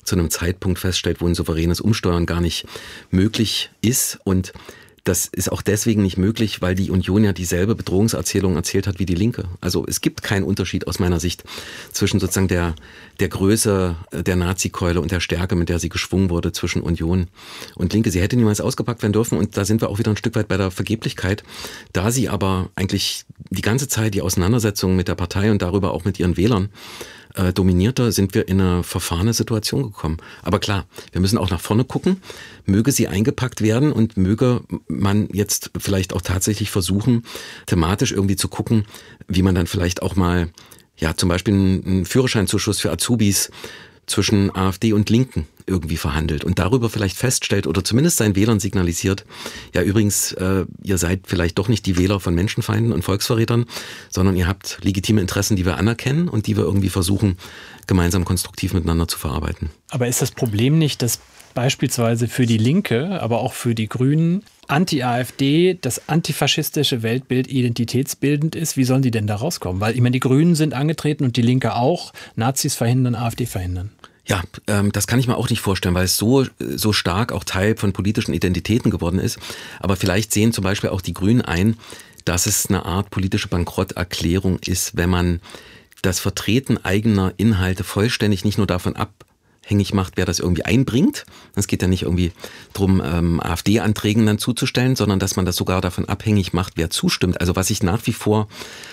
zu einem Zeitpunkt feststellt, wo ein souveränes Umsteuern gar nicht möglich ist. Und das ist auch deswegen nicht möglich, weil die Union ja dieselbe Bedrohungserzählung erzählt hat wie die Linke. Also es gibt keinen Unterschied aus meiner Sicht zwischen sozusagen der Größe der Nazikeule und der Stärke, mit der sie geschwungen wurde zwischen Union und Linke. Sie hätte niemals ausgepackt werden dürfen und da sind wir auch wieder ein Stück weit bei der Vergeblichkeit. Da sie aber eigentlich die ganze Zeit die Auseinandersetzung mit der Partei und darüber auch mit ihren Wählern dominierter, sind wir in eine verfahrene Situation gekommen. Aber klar, wir müssen auch nach vorne gucken. Möge sie eingepackt werden und möge man jetzt vielleicht auch tatsächlich versuchen, thematisch irgendwie zu gucken, wie man dann vielleicht auch mal, ja, zum Beispiel einen Führerscheinzuschuss für Azubis zwischen AfD und Linken irgendwie verhandelt und darüber vielleicht feststellt oder zumindest seinen Wählern signalisiert, ja übrigens, ihr seid vielleicht doch nicht die Wähler von Menschenfeinden und Volksverrätern, sondern ihr habt legitime Interessen, die wir anerkennen und die wir irgendwie versuchen, gemeinsam konstruktiv miteinander zu verarbeiten. Aber ist das Problem nicht, dass beispielsweise für die Linke, aber auch für die Grünen Anti-AfD, das antifaschistische Weltbild identitätsbildend ist? Wie sollen die denn da rauskommen? Weil ich meine, die Grünen sind angetreten und die Linke auch. Nazis verhindern, AfD verhindern. Ja, das kann ich mir auch nicht vorstellen, weil es so stark auch Teil von politischen Identitäten geworden ist. Aber vielleicht sehen zum Beispiel auch die Grünen ein, dass es eine Art politische Bankrotterklärung ist, wenn man das Vertreten eigener Inhalte vollständig nicht nur davon abhängig macht, wer das irgendwie einbringt. Es geht ja nicht irgendwie darum, AfD-Anträgen dann zuzustellen, sondern dass man das sogar davon abhängig macht, wer zustimmt. Also was ich nach wie vor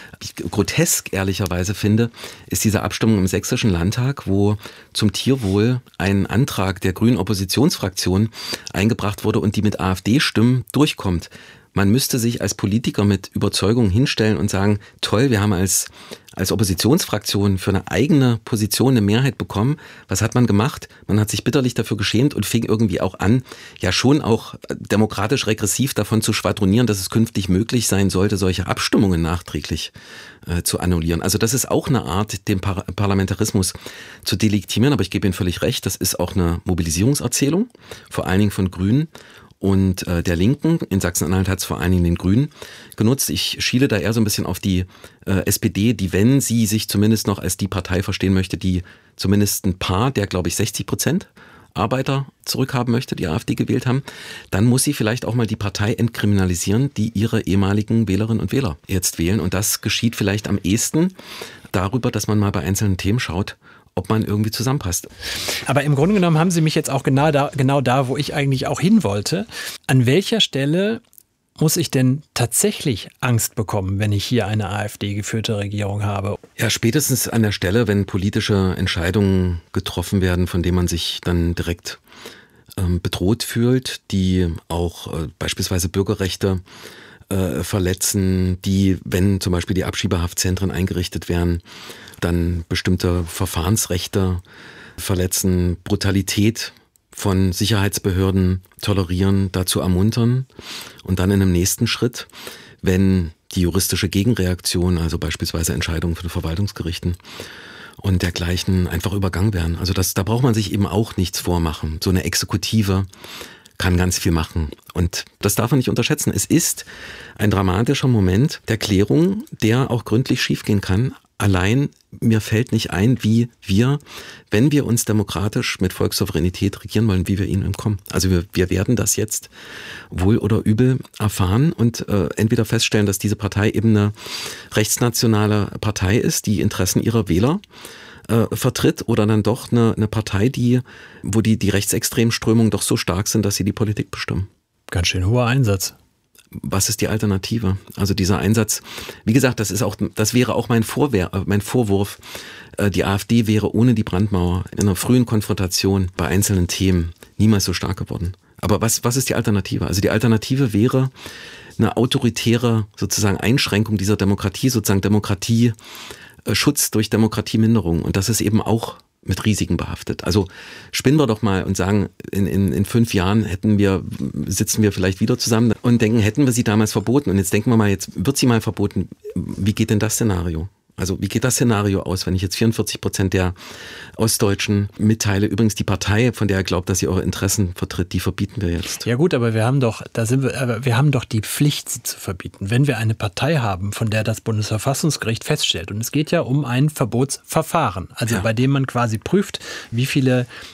grotesk ehrlicherweise finde, ist diese Abstimmung im Sächsischen Landtag, wo zum Tierwohl ein Antrag der grünen Oppositionsfraktion eingebracht wurde und die mit AfD-Stimmen durchkommt. Man müsste sich als Politiker mit Überzeugung hinstellen und sagen, toll, wir haben als Oppositionsfraktion für eine eigene Position eine Mehrheit bekommen. Was hat man gemacht? Man hat sich bitterlich dafür geschämt und fing irgendwie auch an, ja schon auch demokratisch regressiv davon zu schwadronieren, dass es künftig möglich sein sollte, solche Abstimmungen nachträglich zu annullieren. Also das ist auch eine Art, den Parlamentarismus zu delegitimieren. Aber ich gebe Ihnen völlig recht, das ist auch eine Mobilisierungserzählung, vor allen Dingen von Grünen und der Linken. In Sachsen-Anhalt hat es vor allen Dingen den Grünen genutzt. Ich schiele da eher so ein bisschen auf die SPD, die, wenn sie sich zumindest noch als die Partei verstehen möchte, die zumindest ein paar der, glaube ich, 60% Arbeiter zurückhaben möchte, die AfD gewählt haben, dann muss sie vielleicht auch mal die Partei entkriminalisieren, die ihre ehemaligen Wählerinnen und Wähler jetzt wählen. Und das geschieht vielleicht am ehesten darüber, dass man mal bei einzelnen Themen schaut, ob man irgendwie zusammenpasst. Aber im Grunde genommen haben Sie mich jetzt auch genau da, wo ich eigentlich auch hin wollte. An welcher Stelle muss ich denn tatsächlich Angst bekommen, wenn ich hier eine AfD-geführte Regierung habe? Ja, spätestens an der Stelle, wenn politische Entscheidungen getroffen werden, von denen man sich dann direkt bedroht fühlt, die auch beispielsweise Bürgerrechte verletzen, die, wenn zum Beispiel die Abschiebehaftzentren eingerichtet werden, dann bestimmte Verfahrensrechte verletzen, Brutalität von Sicherheitsbehörden tolerieren, dazu ermuntern und dann in einem nächsten Schritt, wenn die juristische Gegenreaktion, also beispielsweise Entscheidungen von Verwaltungsgerichten und dergleichen einfach übergangen werden. Also da braucht man sich eben auch nichts vormachen. So eine Exekutive kann ganz viel machen. Und das darf man nicht unterschätzen. Es ist ein dramatischer Moment der Klärung, der auch gründlich schiefgehen kann. Allein mir fällt nicht ein, wie wir, wenn wir uns demokratisch mit Volkssouveränität regieren wollen, wie wir ihnen entkommen. Also wir werden das jetzt wohl oder übel erfahren und entweder feststellen, dass diese Partei eben eine rechtsnationale Partei ist, die Interessen ihrer Wähler vertritt, oder dann doch eine Partei, wo die rechtsextremen Strömungen doch so stark sind, dass sie die Politik bestimmen. Ganz schön hoher Einsatz. Was ist die Alternative? Also dieser Einsatz, wie gesagt, das wäre auch mein Vorwurf. Die AfD wäre ohne die Brandmauer in einer frühen Konfrontation bei einzelnen Themen niemals so stark geworden. Aber was ist die Alternative? Also die Alternative wäre eine autoritäre sozusagen Einschränkung dieser Demokratie, sozusagen Demokratieschutz durch Demokratieminderung. Und das ist eben auch mit Risiken behaftet. Also spinnen wir doch mal und sagen, in 5 Jahren sitzen wir vielleicht wieder zusammen und denken, hätten wir sie damals verboten. Und jetzt denken wir mal, jetzt wird sie mal verboten. Wie geht denn das Szenario? Also wie geht das Szenario aus, wenn ich jetzt 44% der Ostdeutschen mitteile? Übrigens die Partei, von der er glaubt, dass sie eure Interessen vertritt, die verbieten wir jetzt. Ja gut, aber wir haben doch die Pflicht, sie zu verbieten. Wenn wir eine Partei haben, von der das Bundesverfassungsgericht feststellt, und es geht ja um ein Verbotsverfahren, also bei dem man quasi prüft, wie viele